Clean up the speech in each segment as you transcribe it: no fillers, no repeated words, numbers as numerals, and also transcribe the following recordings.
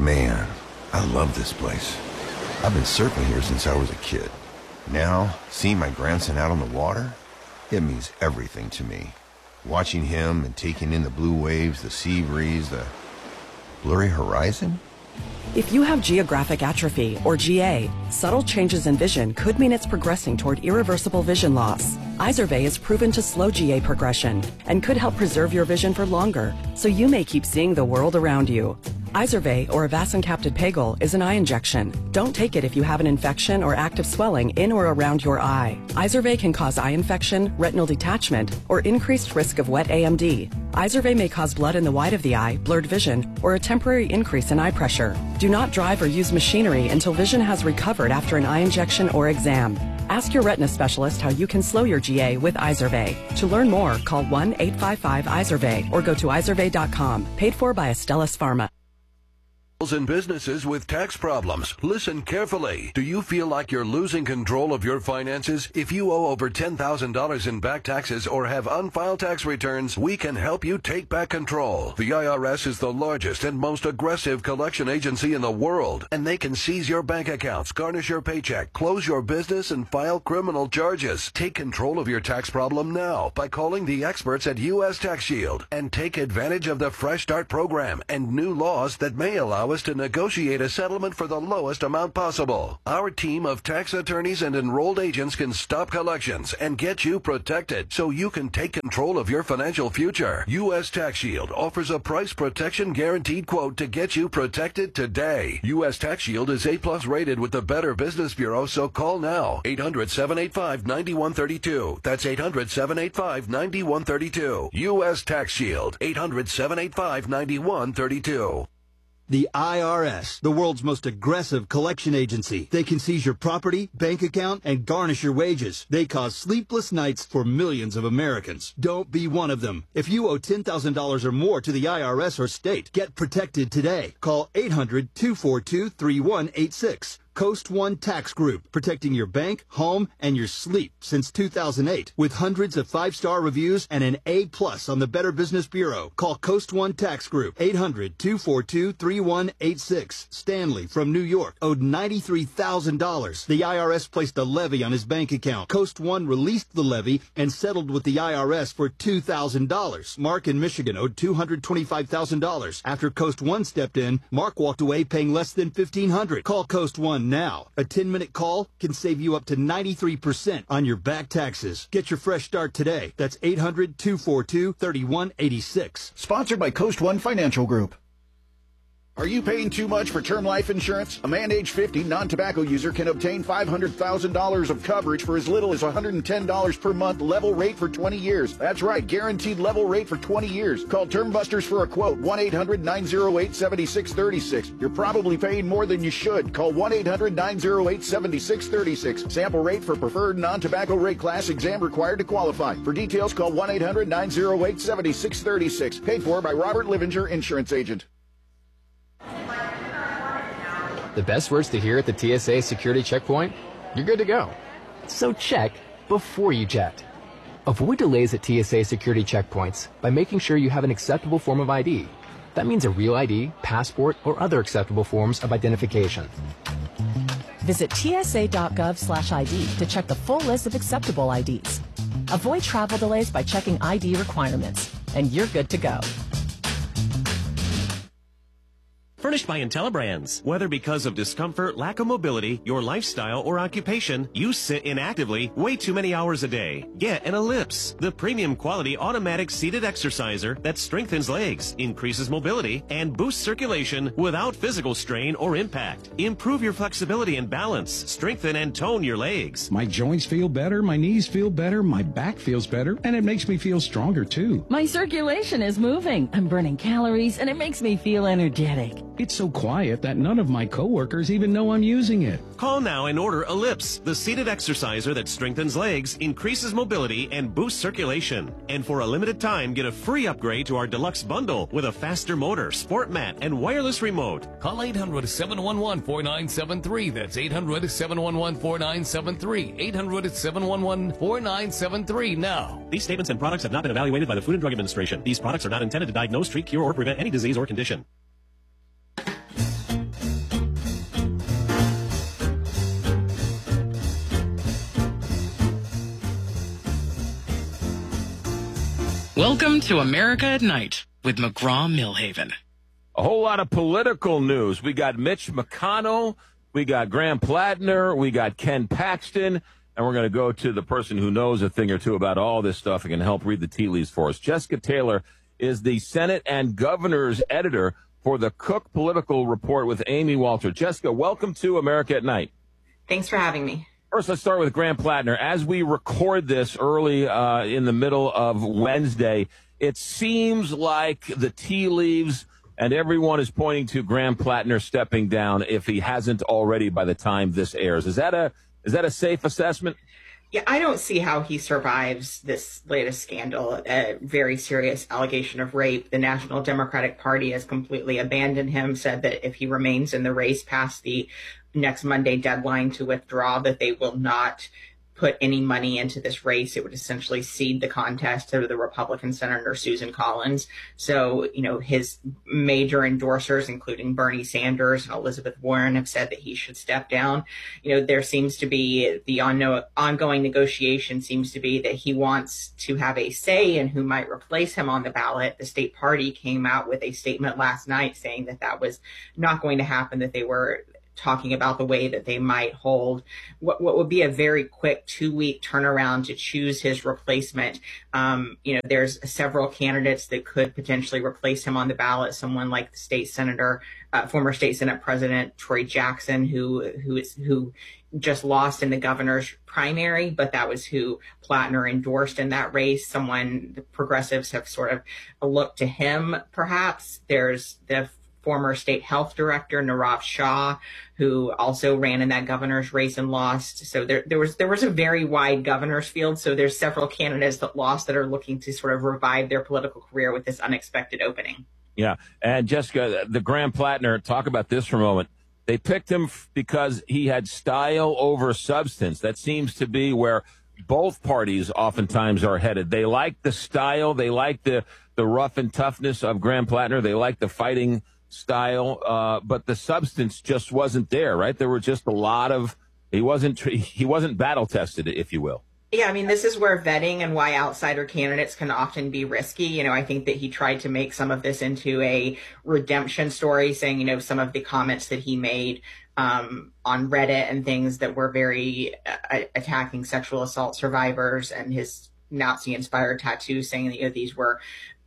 Man, I love this place. I've been surfing here since I was a kid. Now, seeing my grandson out on the water, it means everything to me. Watching him and taking in the blue waves, the sea breeze, the blurry horizon. If you have geographic atrophy, or GA, subtle changes in vision could mean it's progressing toward irreversible vision loss. Izervay is proven to slow GA progression and could help preserve your vision for longer, so you may keep seeing the world around you. Izervay, or avacincaptad pegol, is an eye injection. Don't take it if you have an infection or active swelling in or around your eye. Izervay can cause eye infection, retinal detachment, or increased risk of wet AMD. Izervay may cause blood in the white of the eye, blurred vision, or a temporary increase in eye pressure. Do not drive or use machinery until vision has recovered after an eye injection or exam. Ask your retina specialist how you can slow your GA with Izervay. To learn more, call 1-855-IZERVAY or go to izervay.com. Paid for by Astellas Pharma. And businesses with tax problems. Listen carefully. Do you feel like you're losing control of your finances? If you owe over $10,000 in back taxes or have unfiled tax returns, we can help you take back control. The IRS is the largest and most aggressive collection agency in the world, and they can seize your bank accounts, garnish your paycheck, close your business, and file criminal charges. Take control of your tax problem now by calling the experts at U.S. Tax Shield and take advantage of the Fresh Start program and new laws that may allow us to negotiate a settlement for the lowest amount possible. Our team of tax attorneys and enrolled agents can stop collections and get you protected so you can take control of your financial future. U.S. Tax Shield offers a price protection guaranteed quote to get you protected today. U.S. Tax Shield is A+ rated with the Better Business Bureau, so call now. 800-785-9132. That's 800-785-9132. U.S. Tax Shield. 800-785-9132. The IRS, the world's most aggressive collection agency. They can seize your property, bank account, and garnish your wages. They cause sleepless nights for millions of Americans. Don't be one of them. If you owe $10,000 or more to the IRS or state, get protected today. Call 800-242-3186. Coast One Tax Group, protecting your bank, home, and your sleep since 2008. With hundreds of 5-star reviews and an A+ on the Better Business Bureau. Call Coast One Tax Group, 800-242-3186. Stanley from New York owed $93,000. The IRS placed a levy on his bank account. Coast One released the levy and settled with the IRS for $2,000. Mark in Michigan owed $225,000. After Coast One stepped in, Mark walked away paying less than $1,500. Call Coast One now. A 10-minute call can save you up to 93% on your back taxes. Get your fresh start today. That's 800-242-3186. Sponsored by Coast One Financial Group. Are you paying too much for term life insurance? A man age 50 non-tobacco user can obtain $500,000 of coverage for as little as $110 per month, level rate for 20 years. That's right, guaranteed level rate for 20 years. Call Term Busters for a quote, 1-800-908-7636. You're probably paying more than you should. Call 1-800-908-7636. Sample rate for preferred non-tobacco rate class, exam required to qualify. For details, call 1-800-908-7636. Paid for by Robert Livinger, Insurance Agent. The best words to hear at the TSA security checkpoint? You're good to go. So check before you jet. Avoid delays at TSA security checkpoints by making sure you have an acceptable form of ID. That means a real ID, passport, or other acceptable forms of identification. Visit tsa.gov/ID to check the full list of acceptable IDs. Avoid travel delays by checking ID requirements, and you're good to go. Furnished by IntelliBrands. Whether because of discomfort, lack of mobility, your lifestyle, or occupation, you sit inactively way too many hours a day. Get an Ellipse, the premium quality automatic seated exerciser that strengthens legs, increases mobility, and boosts circulation without physical strain or impact. Improve your flexibility and balance, strengthen and tone your legs. My joints feel better, my knees feel better, my back feels better, and it makes me feel stronger too. My circulation is moving. I'm burning calories, and it makes me feel energetic. It's so quiet that none of my coworkers even know I'm using it. Call now and order Ellipse, the seated exerciser that strengthens legs, increases mobility, and boosts circulation. And for a limited time, get a free upgrade to our deluxe bundle with a faster motor, sport mat, and wireless remote. Call 800-711-4973. That's 800-711-4973. 800-711-4973 now. These statements and products have not been evaluated by the Food and Drug Administration. These products are not intended to diagnose, treat, cure, or prevent any disease or condition. Welcome to America at Night with McGraw-Millhaven. A whole lot of political news. We got Mitch McConnell, we got Graham Plattner, we got Ken Paxton, and we're going to go to the person who knows a thing or two about all this stuff and can help read the tea leaves for us. Jessica Taylor is the Senate and Governor's editor for the Cook Political Report with Amy Walter. Jessica, welcome to America at Night. Thanks for having me. First, let's start with Graham Plattner. As we record this early in the middle of Wednesday, it seems like the tea leaves and everyone is pointing to Graham Plattner stepping down if he hasn't already by the time this airs. Is that a safe assessment? Yeah, I don't see how he survives this latest scandal, a very serious allegation of rape. The National Democratic Party has completely abandoned him, said that if he remains in the race past the next Monday deadline to withdraw, that they will not put any money into this race. It would essentially cede the contest to the Republican Senator Susan Collins. So, his major endorsers, including Bernie Sanders and Elizabeth Warren, have said that he should step down. There seems to be the ongoing negotiation seems to be that he wants to have a say in who might replace him on the ballot. The state party came out with a statement last night saying that that was not going to happen, that they were talking about the way that they might hold what would be a very quick 2-week turnaround to choose his replacement. There's several candidates that could potentially replace him on the ballot. Someone like the state senator, former state Senate President Troy Jackson, who just lost in the governor's primary, but that was who Plattner endorsed in that race. Someone the progressives have sort of looked to him, perhaps. There's the former state health director, Nirav Shah, who also ran in that governor's race and lost. So there was a very wide governor's field. So there's several candidates that lost that are looking to sort of revive their political career with this unexpected opening. Yeah. And Jessica, the Graham Plattner, talk about this for a moment. They picked him because he had style over substance. That seems to be where both parties oftentimes are headed. They like the style. They like the rough and toughness of Graham Plattner. They like the fighting style, but the substance just wasn't there, right? There were just a lot of, he wasn't battle tested, if you will. Yeah, I mean, this is where vetting and why outsider candidates can often be risky. I think that he tried to make some of this into a redemption story, saying, some of the comments that he made on Reddit and things that were very attacking sexual assault survivors, and his Nazi-inspired tattoos, saying that these were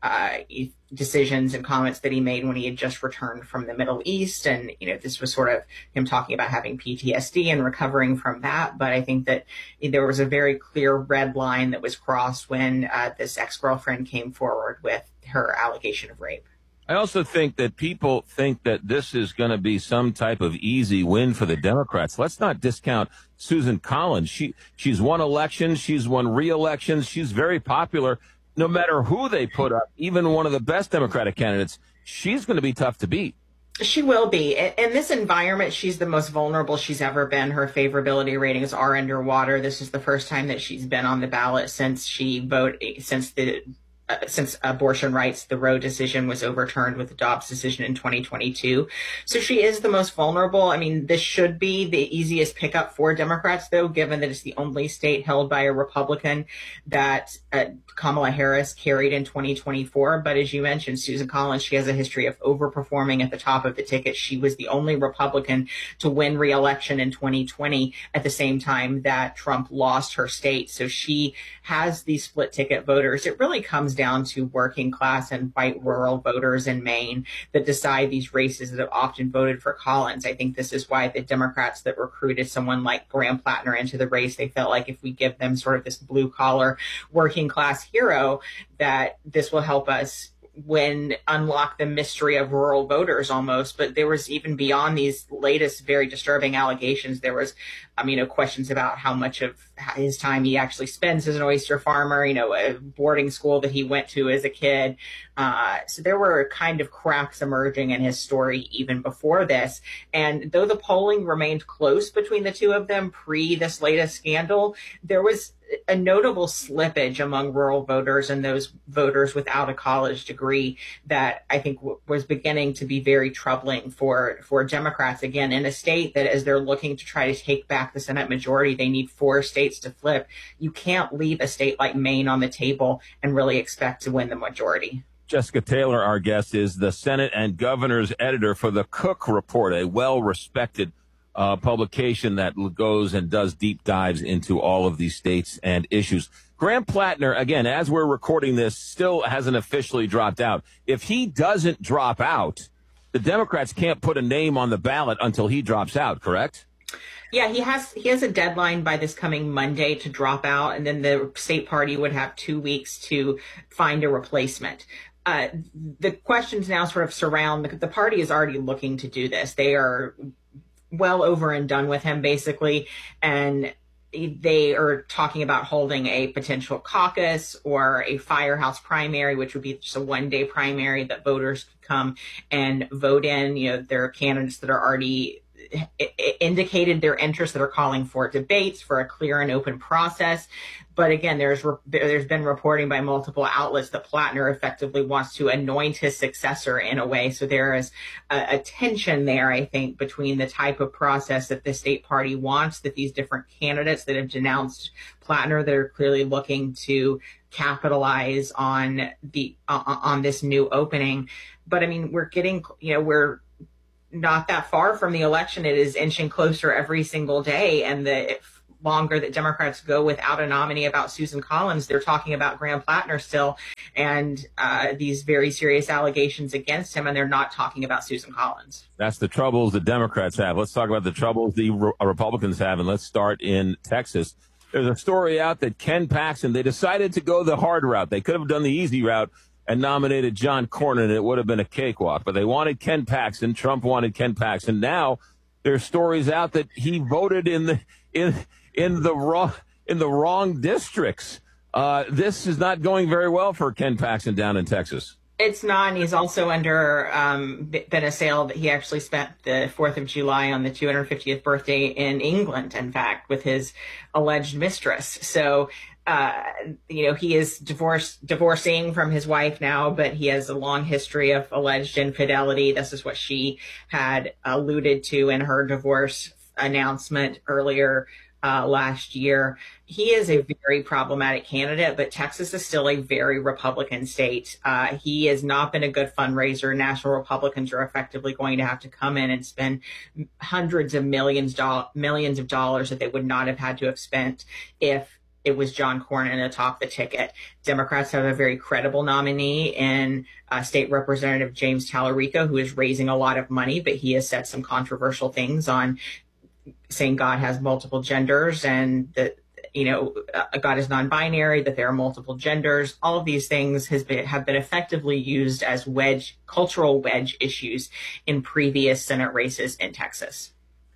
decisions and comments that he made when he had just returned from the Middle East. And, this was sort of him talking about having PTSD and recovering from that. But I think that there was a very clear red line that was crossed when this ex-girlfriend came forward with her allegation of rape. I also think that people think that this is going to be some type of easy win for the Democrats. Let's not discount Susan Collins. She's won elections. She's won re-elections. She's very popular. No matter who they put up, even one of the best Democratic candidates, she's going to be tough to beat. She will be. In this environment, she's the most vulnerable she's ever been. Her favorability ratings are underwater. This is the first time that she's been on the ballot since since abortion rights, the Roe decision was overturned with the Dobbs decision in 2022. So she is the most vulnerable. I mean, this should be the easiest pickup for Democrats, though, given that it's the only state held by a Republican that Kamala Harris carried in 2024. But as you mentioned, Susan Collins, she has a history of overperforming at the top of the ticket. She was the only Republican to win re-election in 2020 at the same time that Trump lost her state. So she has these split ticket voters. It really comes down to working class and white rural voters in Maine that decide these races that have often voted for Collins. I think this is why the Democrats that recruited someone like Graham Plattner into the race, they felt like if we give them sort of this blue collar working class hero, that this will help us unlock the mystery of rural voters almost. But there was, even beyond these latest very disturbing allegations, there was, questions about how much of his time he actually spends as an oyster farmer, a boarding school that he went to as a kid. So there were kind of cracks emerging in his story even before this. And though the polling remained close between the two of them pre this latest scandal, there was a notable slippage among rural voters and those voters without a college degree that I think was beginning to be very troubling for Democrats, again, in a state that, as they're looking to try to take back the Senate majority, they need 4 states states to flip, you can't leave a state like Maine on the table and really expect to win the majority. Jessica Taylor, our guest, is the Senate and Governor's editor for the Cook Report, a well-respected publication that goes and does deep dives into all of these states and issues. Graham Plattner, again, as we're recording this, still hasn't officially dropped out. If he doesn't drop out, the Democrats can't put a name on the ballot until he drops out, correct? Yeah, he has a deadline by this coming Monday to drop out, and then the state party would have 2 weeks to find a replacement. The questions now sort of surround, the party is already looking to do this. They are well over and done with him, basically, and they are talking about holding a potential caucus or a firehouse primary, which would be just a one-day primary that voters could come and vote in. You know, there are candidates that are already indicated their interest, that are calling for debates, for a clear and open process. But again, there's been reporting by multiple outlets that Plattner effectively wants to anoint his successor in a way. So there is a tension there, I think, between the type of process that the state party wants, that these different candidates that have denounced Plattner, that are clearly looking to capitalize on on this new opening. But I mean, we're not that far from the election. It is inching closer every single day. And the longer that Democrats go without a nominee about Susan Collins, they're talking about Graham Plattner still and these very serious allegations against him. And they're not talking about Susan Collins. That's the troubles the Democrats have. Let's talk about the troubles the Republicans have. And let's start in Texas. There's a story out that Ken Paxton, they decided to go the hard route. They could have done the easy route and nominated John Cornyn, and it would have been a cakewalk. But they wanted Ken Paxton. Trump wanted Ken Paxton. Now there's stories out that he voted in the wrong districts. This is not going very well for Ken Paxton down in Texas. It's not, and he's also under been assailed that he actually spent the 4th of July on the 250th birthday in England, in fact, with his alleged mistress. So he is divorcing from his wife now, but he has a long history of alleged infidelity. This is what she had alluded to in her divorce announcement earlier last year. He is a very problematic candidate, but Texas is still a very Republican state. He has not been a good fundraiser. National Republicans are effectively going to have to come in and spend hundreds of millions of dollars that they would not have had to have spent if it was John Cornyn atop the ticket. Democrats have a very credible nominee in State Representative James Tallarico, who is raising a lot of money, but he has said some controversial things on saying God has multiple genders and that, God is non-binary, that there are multiple genders. All of these things have been effectively used as cultural wedge issues in previous Senate races in Texas.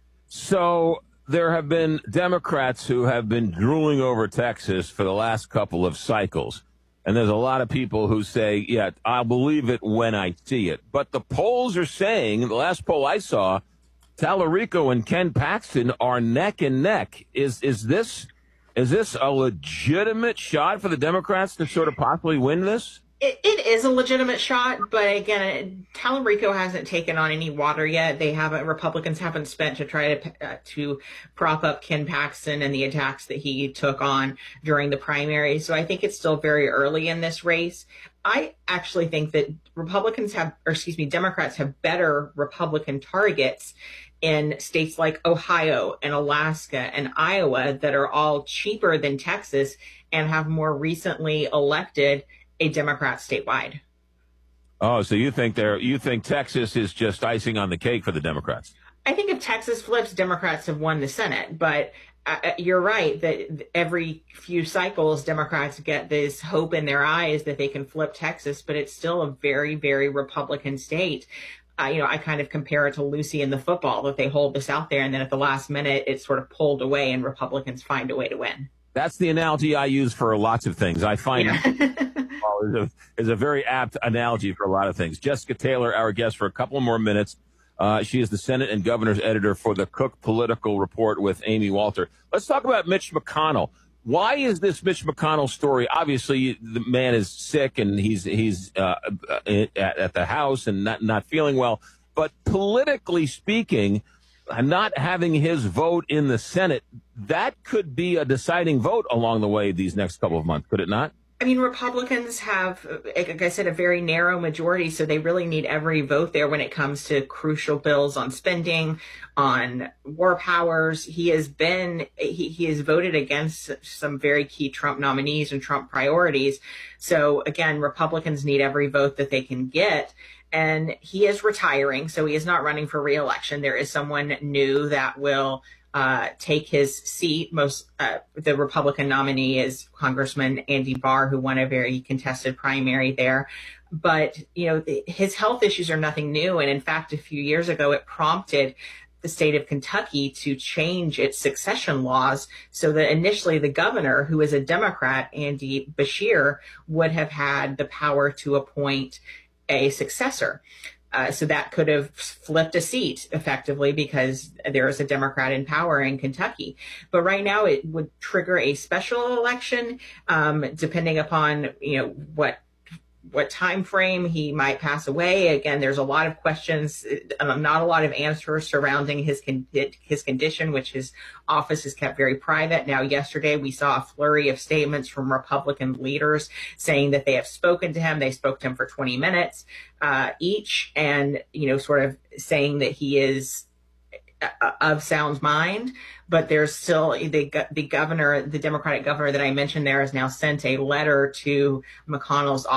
So there have been Democrats who have been drooling over Texas for the last couple of cycles. And there's a lot of people who say, yeah, I'll believe it when I see it. But the polls are saying, the last poll I saw, Tallarico and Ken Paxton are neck and neck. Is this a legitimate shot for the Democrats to sort of possibly win this? It is a legitimate shot, but again, Tallarico hasn't taken on any water yet. Republicans haven't spent to try to prop up Ken Paxton and the attacks that he took on during the primary. So I think it's still very early in this race. I actually think that Democrats have better Republican targets in states like Ohio and Alaska and Iowa that are all cheaper than Texas and have more recently elected a Democrat statewide. Oh, so you think Texas is just icing on the cake for the Democrats? I think if Texas flips, Democrats have won the Senate. But you're right that every few cycles, Democrats get this hope in their eyes that they can flip Texas, but it's still a very, very Republican state. I kind of compare it to Lucy in the football, that they hold this out there and then at the last minute it's sort of pulled away and Republicans find a way to win. That's the analogy I use for lots of things. I find is a very apt analogy for a lot of things. Jessica Taylor, our guest for a couple more minutes. She is the Senate and Governor's editor for the Cook Political Report with Amy Walter. Let's talk about Mitch McConnell. Why is this Mitch McConnell story? Obviously, the man is sick and he's at the house and not feeling well. But politically speaking, not having his vote in the Senate, that could be a deciding vote along the way these next couple of months, could it not? I mean, Republicans have, like I said, a very narrow majority, so they really need every vote there when it comes to crucial bills on spending, on war powers. He has voted against some very key Trump nominees and Trump priorities. So again, Republicans need every vote that they can get. And he is retiring, so he is not running for re-election. There is someone new that will take his seat. The Republican nominee is Congressman Andy Barr, who won a very contested primary there. But, his health issues are nothing new. And in fact, a few years ago, it prompted the state of Kentucky to change its succession laws so that initially the governor, who is a Democrat, Andy Beshear, would have had the power to appoint a successor. So that could have flipped a seat effectively because there is a Democrat in power in Kentucky. But right now it would trigger a special election, depending upon, what time frame he might pass away. Again, there's a lot of questions, not a lot of answers surrounding his condition, which his office is kept very private. Now, yesterday we saw a flurry of statements from Republican leaders saying that they have spoken to him. They spoke to him for 20 minutes each, and sort of saying that he is of sound mind. But there's still the governor, the Democratic governor that I mentioned there, has now sent a letter to McConnell's office